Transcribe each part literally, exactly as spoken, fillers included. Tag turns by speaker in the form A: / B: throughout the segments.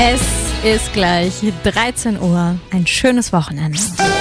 A: Es ist gleich dreizehn Uhr. Ein schönes Wochenende.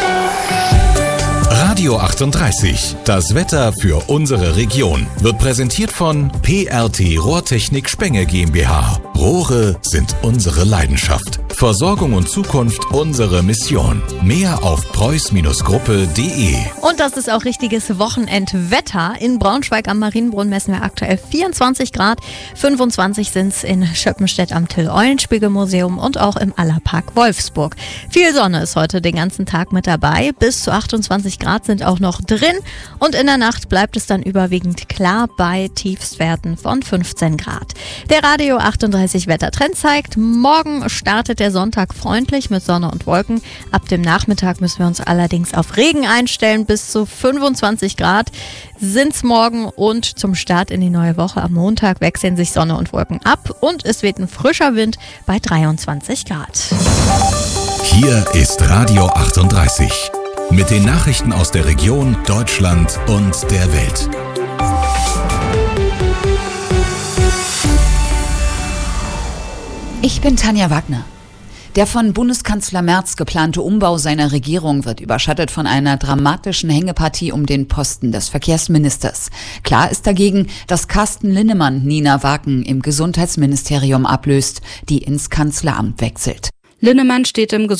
B: Radio achtunddreißig, das Wetter für unsere Region, wird präsentiert von P R T Rohrtechnik Spenge GmbH. Rohre sind unsere Leidenschaft. Versorgung und Zukunft unsere Mission. Mehr auf preuß Gruppe punkt de.
A: Und das ist auch richtiges Wochenendwetter. In Braunschweig am Marienbrunn messen wir aktuell vierundzwanzig Grad. fünfundzwanzig sind es in Schöppenstedt am Till-Eulenspiegel-Museum und auch im Allerpark Wolfsburg. Viel Sonne ist heute den ganzen Tag mit dabei. Bis zu achtundzwanzig Grad sind auch noch drin. Und in der Nacht bleibt es dann überwiegend klar bei Tiefstwerten von fünfzehn Grad. Der Radio achtunddreißig Wettertrend zeigt, morgen startet der Sonntag freundlich mit Sonne und Wolken. Ab dem Nachmittag müssen wir uns allerdings auf Regen einstellen. Bis zu fünfundzwanzig Grad sind es morgen und zum Start in die neue Woche am Montag wechseln sich Sonne und Wolken ab und es weht ein frischer Wind bei dreiundzwanzig Grad.
B: Hier ist Radio achtunddreißig mit den Nachrichten aus der Region, Deutschland und der Welt.
C: Ich bin Tanja Wagner. Der von Bundeskanzler Merz geplante Umbau seiner Regierung wird überschattet von einer dramatischen Hängepartie um den Posten des Verkehrsministers. Klar ist dagegen, dass Carsten Linnemann Nina Wagen im Gesundheitsministerium ablöst, die ins Kanzleramt wechselt.
D: Linnemann steht im